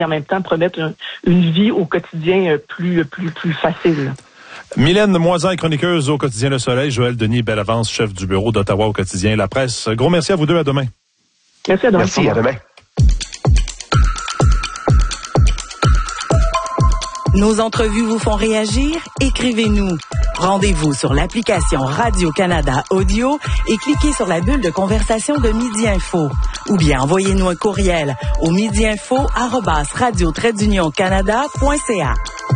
en même temps promettre une vie au quotidien plus facile. Mylène Moisan, chroniqueuse au quotidien Le Soleil, Joël Denis Bellavance, chef du bureau d'Ottawa au quotidien La Presse. Gros merci à vous deux, à demain. Merci à demain. Merci, à demain. Nos entrevues vous font réagir? Écrivez-nous. Rendez-vous sur l'application Radio-Canada Audio et cliquez sur la bulle de conversation de Midi Info. Ou bien envoyez-nous un courriel au midiinfo@radio-canada.ca.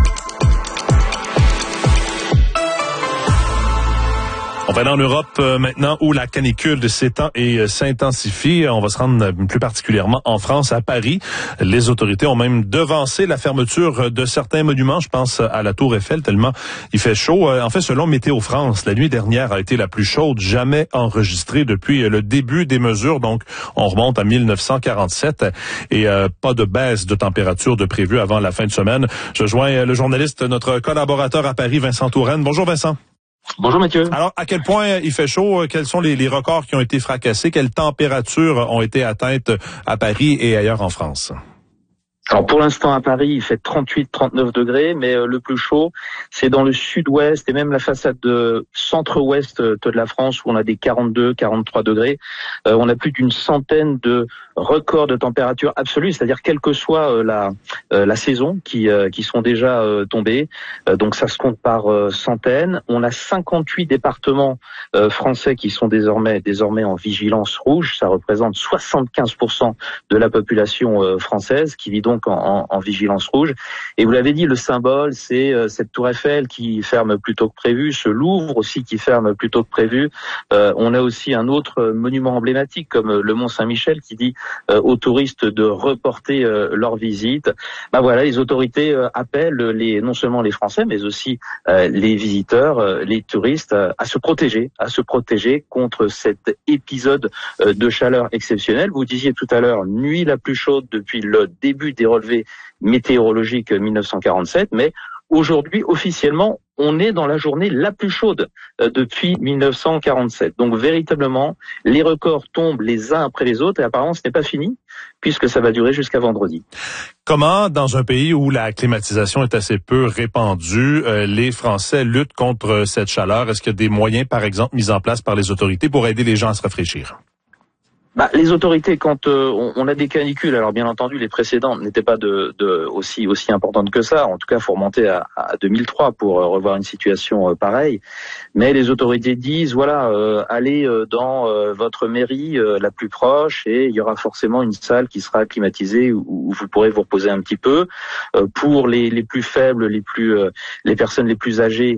On va aller en Europe maintenant où la canicule s'étend et s'intensifie. On va se rendre plus particulièrement en France, à Paris. Les autorités ont même devancé la fermeture de certains monuments. Je pense à la Tour Eiffel, tellement il fait chaud. En fait, selon Météo France, la nuit dernière a été la plus chaude jamais enregistrée depuis le début des mesures. Donc, on remonte à 1947 et pas de baisse de température de prévu avant la fin de semaine. Je joins le journaliste, notre collaborateur à Paris, Vincent Touraine. Bonjour Vincent. Bonjour Mathieu. Alors, à quel point il fait chaud? Quels sont les records qui ont été fracassés? Quelles températures ont été atteintes à Paris et ailleurs en France? Alors pour l'instant à Paris, il fait 38-39 degrés, mais le plus chaud, c'est dans le sud-ouest et même la façade de centre-ouest de la France où on a des 42-43 degrés. On a plus d'une centaine de records de température absolue, c'est-à-dire quelle que soit la saison qui sont déjà tombés. Donc ça se compte par centaines. On a 58 départements français qui sont désormais en vigilance rouge. Ça représente 75% de la population française qui vit donc en vigilance rouge. Et vous l'avez dit, le symbole, c'est cette tour Eiffel qui ferme plus tôt que prévu, ce Louvre aussi qui ferme plus tôt que prévu. On a aussi un autre monument emblématique comme le Mont Saint-Michel qui dit aux touristes de reporter leur visite. Voilà, les autorités appellent non seulement les Français, mais aussi les visiteurs, les touristes à se protéger contre cet épisode de chaleur exceptionnelle. Vous disiez tout à l'heure, nuit la plus chaude depuis le début des relevés météorologiques 1947, mais aujourd'hui, officiellement, on est dans la journée la plus chaude depuis 1947. Donc véritablement, les records tombent les uns après les autres et apparemment ce n'est pas fini puisque ça va durer jusqu'à vendredi. Comment, dans un pays où la climatisation est assez peu répandue, les Français luttent contre cette chaleur? Est-ce qu'il y a des moyens, par exemple, mis en place par les autorités pour aider les gens à se rafraîchir? Les autorités, quand on a des canicules, alors bien entendu les précédentes n'étaient pas aussi importantes que ça. En tout cas, faut remonter à 2003 pour revoir une situation pareille. Mais les autorités disent allez dans votre mairie la plus proche et il y aura forcément une salle qui sera climatisée où vous pourrez vous reposer un petit peu. Pour les plus faibles, les personnes les plus âgées,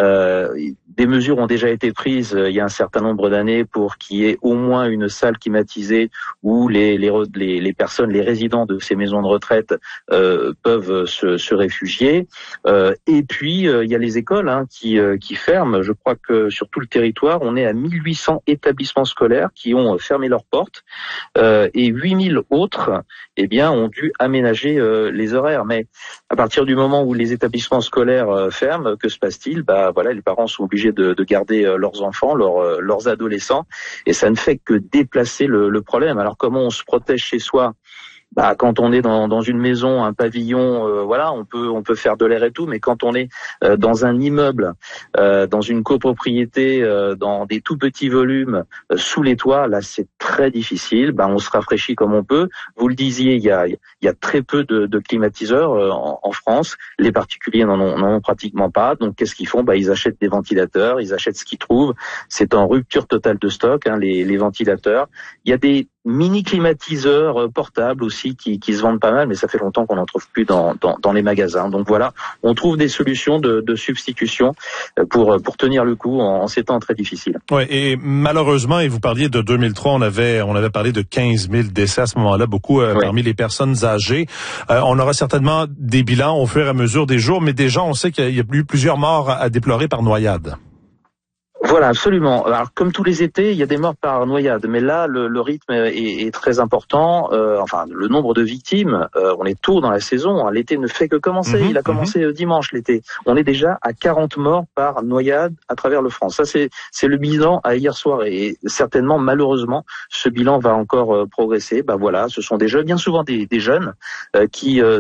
des mesures ont déjà été prises il y a un certain nombre d'années pour qu'il y ait au moins une salle climatisée où les personnes, les résidents de ces maisons de retraite peuvent se réfugier. Et puis il y a les écoles qui ferment. Je crois que sur tout le territoire, on est à 1800 établissements scolaires qui ont fermé leurs portes et 8000 autres ont dû aménager les horaires. Mais à partir du moment où les établissements scolaires ferment, que se passe-t-il? Les parents sont obligés de garder leurs enfants, leurs adolescents, et ça ne fait que déplacer le problème. Alors comment on se protège chez soi? Quand on est dans une maison, un pavillon, on peut faire de l'air et tout, mais quand on est dans un immeuble, dans une copropriété, dans des tout petits volumes, sous les toits, là c'est très difficile. On se rafraîchit comme on peut. Vous le disiez, il y a très peu de climatiseurs en France. Les particuliers n'en ont pratiquement pas. Donc qu'est-ce qu'ils font? Ils achètent des ventilateurs, ils achètent ce qu'ils trouvent. C'est en rupture totale de stock, les ventilateurs. Il y a des mini-climatiseurs portables aussi qui se vendent pas mal, mais ça fait longtemps qu'on n'en trouve plus dans les magasins. Donc voilà, on trouve des solutions de substitution pour tenir le coup en ces temps très difficiles. Oui, et malheureusement, et vous parliez de 2003, on avait parlé de 15 000 décès à ce moment-là, beaucoup parmi les personnes âgées. On aura certainement des bilans au fur et à mesure des jours, mais déjà on sait qu'il y a eu plusieurs morts à déplorer par noyade. Voilà, absolument. Alors, comme tous les étés, il y a des morts par noyade, mais là, le rythme est très important. Le nombre de victimes, on est tôt dans la saison. L'été ne fait que commencer. Il a commencé dimanche, l'été. On est déjà à 40 morts par noyade à travers le France. Ça, c'est le bilan à hier soir. Et certainement, malheureusement, ce bilan va encore progresser. Ce sont des jeunes, bien souvent des jeunes, qui